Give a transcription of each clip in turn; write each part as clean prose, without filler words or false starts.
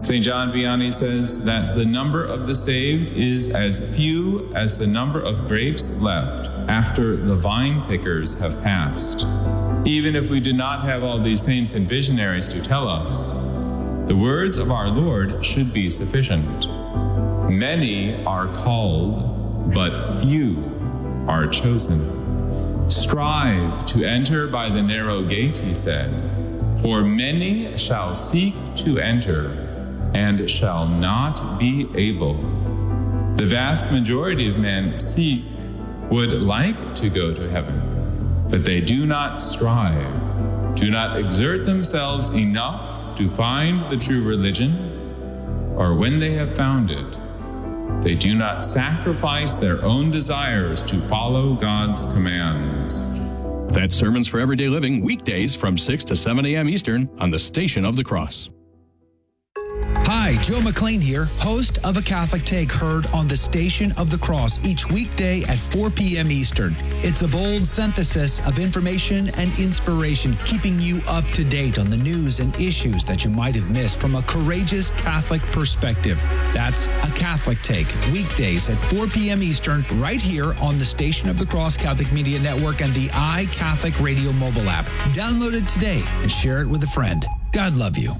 St. John Vianney says that the number of the saved is as few as the number of grapes left after the vine pickers have passed. Even if we do not have all these saints and visionaries to tell us, the words of our Lord should be sufficient. Many are called, but few are chosen. Strive to enter by the narrow gate, he said, for many shall seek to enter and shall not be able. The vast majority of men would like to go to heaven, but they do not strive, do not exert themselves enough to find the true religion, or when they have found it, they do not sacrifice their own desires to follow God's commands. That's Sermons for Everyday Living, weekdays from 6 to 7 a.m. Eastern on the Station of the Cross. Hi, Joe McLean here, host of A Catholic Take, heard on the Station of the Cross each weekday at 4 p.m. Eastern. It's a bold synthesis of information and inspiration, keeping you up to date on the news and issues that you might have missed from a courageous Catholic perspective. That's A Catholic Take, weekdays at 4 p.m. Eastern, right here on the Station of the Cross Catholic Media Network and the iCatholic Radio mobile app. Download it today and share it with a friend. God love you.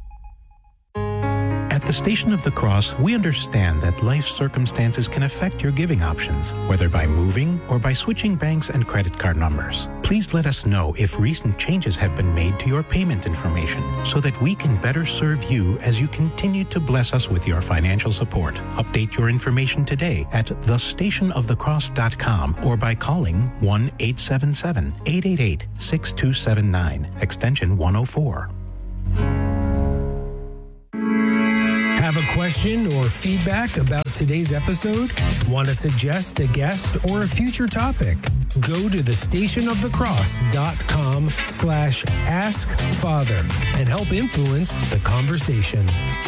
At the Station of the Cross, we understand that life circumstances can affect your giving options, whether by moving or by switching banks and credit card numbers. Please let us know if recent changes have been made to your payment information so that we can better serve you as you continue to bless us with your financial support. Update your information today at thestationofthecross.com or by calling 1-877-888-6279, extension 104. Have a question or feedback about today's episode? Want to suggest a guest or a future topic? Go to thestationofthecross.com/askfather and help influence the conversation.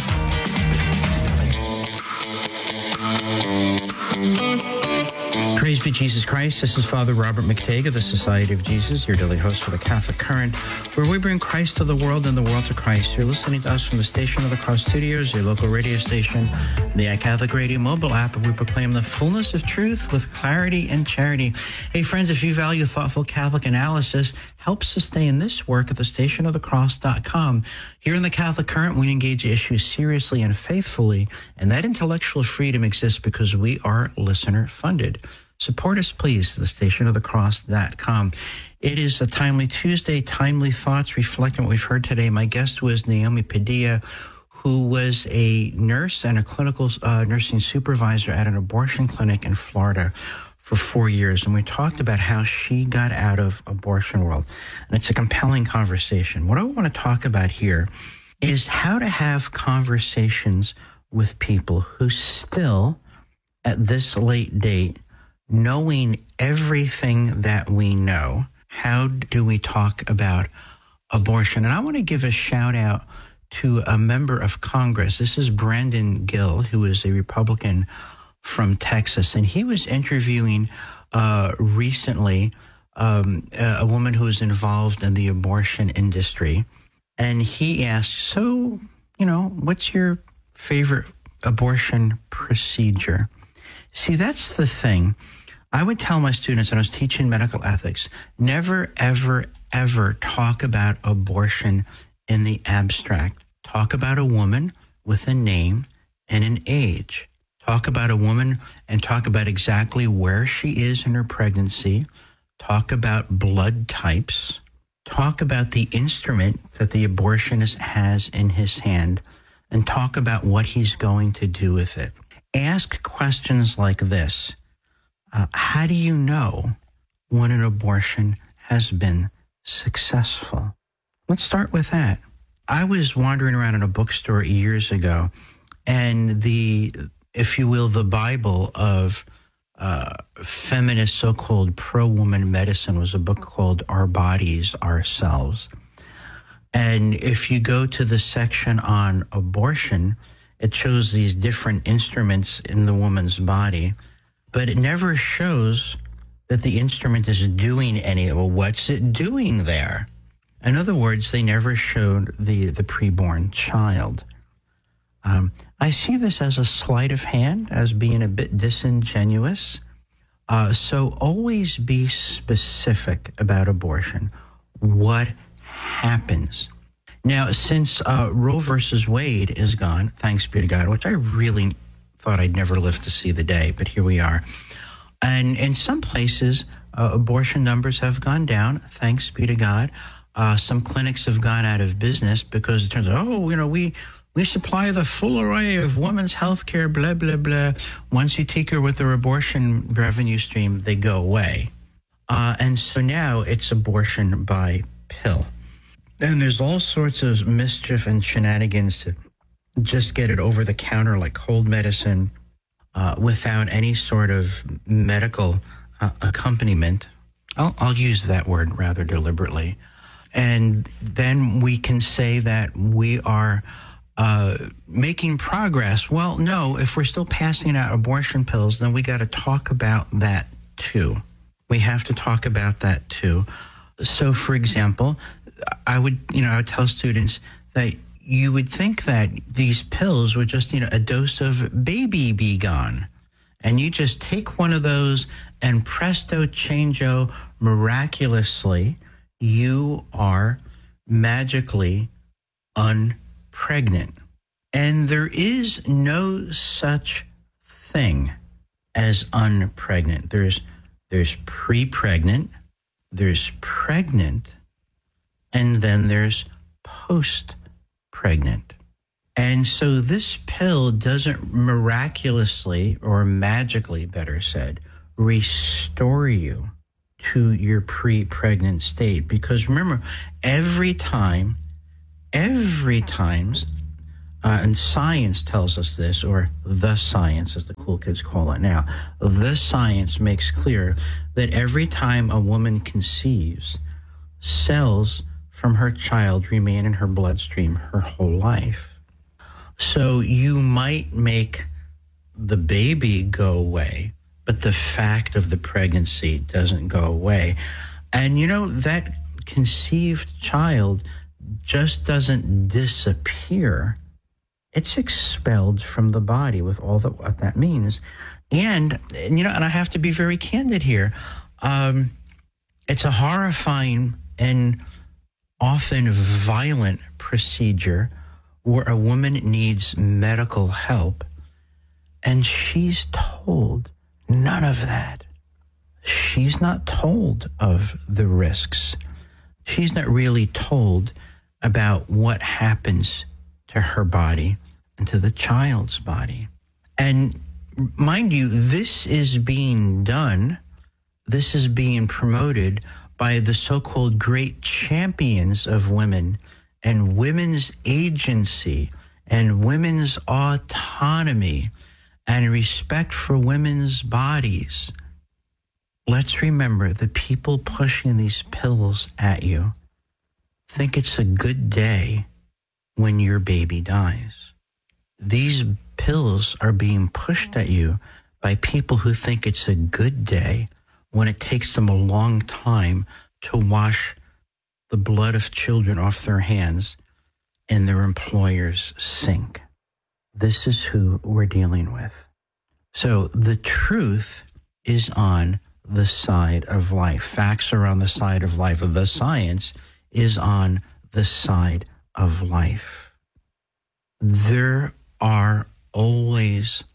Praise be Jesus Christ. This is Father Robert McTague of the Society of Jesus, your daily host for the Catholic Current, where we bring Christ to the world and the world to Christ. You're listening to us from the Station of the Cross Studios, your local radio station, the iCatholic Radio mobile app, and we proclaim the fullness of truth with clarity and charity. Hey, friends, if you value thoughtful Catholic analysis, help sustain this work at thestationofthecross.com. Here in the Catholic Current, we engage issues seriously and faithfully, and that intellectual freedom exists because we are listener-funded. Support us, please, thestationofthecross.com. It is a Timely Tuesday, Timely Thoughts, reflecting what we've heard today. My guest was Naomi Padilla, who was a nurse and a clinical nursing supervisor at an abortion clinic in Florida for 4 years. And we talked about how she got out of abortion world. And it's a compelling conversation. What I want to talk about here is how to have conversations with people who still, at this late date, knowing everything that we know, how do we talk about abortion? And I want to give a shout out to a member of Congress. This is Brandon Gill, who is a Republican from Texas. And he was interviewing recently a woman who is involved in the abortion industry. And he asked, so, what's your favorite abortion procedure? See, that's the thing. I would tell my students when I was teaching medical ethics, never, ever, ever talk about abortion in the abstract. Talk about a woman with a name and an age. Talk about a woman and talk about exactly where she is in her pregnancy. Talk about blood types. Talk about the instrument that the abortionist has in his hand, and talk about what he's going to do with it. Ask questions like this. How do you know when an abortion has been successful? Let's start with that. I was wandering around in a bookstore years ago, and the Bible of feminist so-called pro-woman medicine was a book called Our Bodies, Ourselves. And if you go to the section on abortion, it shows these different instruments in the woman's body, but it never shows that the instrument is doing what's it doing there? In other words, they never showed the preborn child. I see this as a sleight of hand, as being a bit disingenuous. So always be specific about abortion. What happens? Now, since Roe versus Wade is gone, thanks be to God, which I really thought I'd never live to see the day, but here we are. And in some places, abortion numbers have gone down, thanks be to God. Some clinics have gone out of business because it turns out, we supply the full array of women's health care, blah, blah, blah. Once you tinker with their abortion revenue stream, they go away. And so now it's abortion by pill. And there's all sorts of mischief and shenanigans to just get it over the counter like cold medicine without any sort of medical accompaniment. I'll use that word rather deliberately. And then we can say that we are making progress. Well, no, if we're still passing out abortion pills, then we got to talk about that too. We have to talk about that too. So, for example, I would tell students that you would think that these pills would just, a dose of baby be gone. And you just take one of those and presto changeo, miraculously, you are magically unpregnant. And there is no such thing as unpregnant. There's pre-pregnant, there's pregnant, and then there's post-pregnant. And so this pill doesn't miraculously, or magically, better said, restore you to your pre-pregnant state. Because remember, every time, and science tells us this, or the science, as the cool kids call it now, the science makes clear that every time a woman conceives, cells from her child remain in her bloodstream her whole life. So you might make the baby go away, but the fact of the pregnancy doesn't go away. And that conceived child just doesn't disappear. It's expelled from the body with all what that means. And I have to be very candid here. It's a horrifying and often violent procedure where a woman needs medical help, and she's told none of that. She's not told of the risks. She's not really told about what happens to her body and to the child's body. And mind you, this is being done, this is being promoted by the so-called great champions of women and women's agency and women's autonomy and respect for women's bodies. Let's remember, the people pushing these pills at you think it's a good day when your baby dies. These pills are being pushed at you by people who think it's a good day when it takes them a long time to wash the blood of children off their hands in their employer's sink. This is who we're dealing with. So the truth is on the side of life. Facts are on the side of life. The science is on the side of life. There are always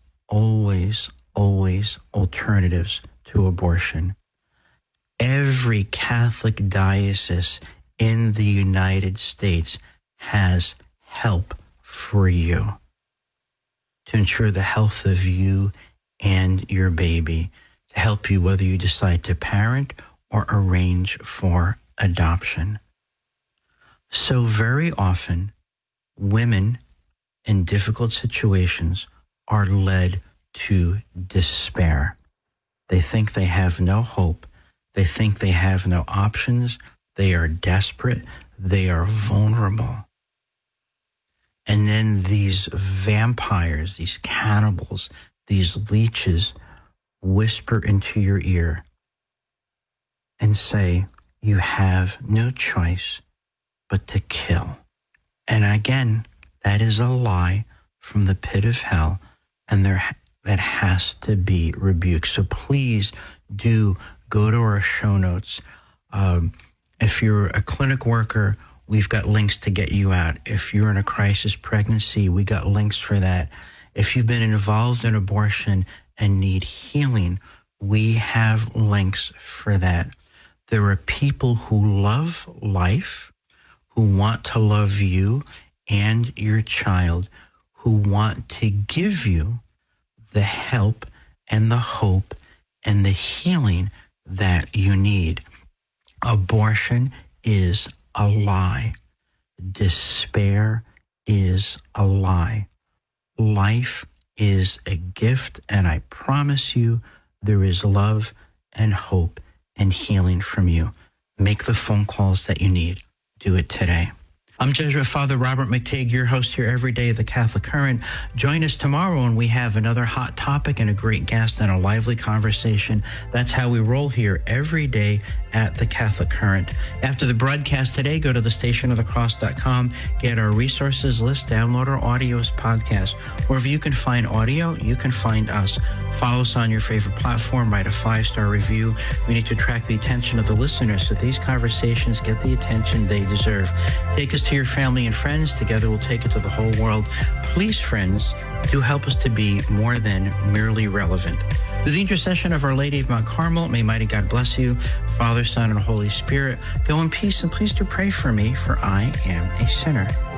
alternatives to abortion. Every Catholic diocese in the United States has help for you to ensure the health of you and your baby, to help you whether you decide to parent or arrange for adoption. So very often, women in difficult situations are led to despair. They think they have no hope. They think they have no options. They are desperate. They are vulnerable. And then these vampires, these cannibals, these leeches whisper into your ear and say, you have no choice but to kill. And again, that is a lie from the pit of hell, and that has to be rebuked. So please do go to our show notes. If you're a clinic worker, we've got links to get you out. If you're in a crisis pregnancy, we got links for that. If you've been involved in abortion and need healing, we have links for that. There are people who love life, who want to love you and your child, who want to give you the help and the hope and the healing that you need. Abortion is a lie. Despair is a lie. Life is a gift, and I promise you there is love and hope and healing from you. Make the phone calls that you need. Do it today. I'm Jesuit Father Robert McTague, your host here every day of the Catholic Current. Join us tomorrow when we have another hot topic and a great guest and a lively conversation. That's how we roll here every day at the Catholic Current. After the broadcast today, go to thestationofthecross.com, get our resources list, download our audios podcast. Wherever you can find audio, you can find us. Follow us on your favorite platform, write a 5-star review. We need to attract the attention of the listeners so these conversations get the attention they deserve. Take us to your family and friends. Together we'll take it to the whole world. Please, friends, do help us to be more than merely relevant. Through the intercession of Our Lady of Mount Carmel, may mighty God bless you, Father, Son, and Holy Spirit. Go in peace, and please do pray for me, for I am a sinner.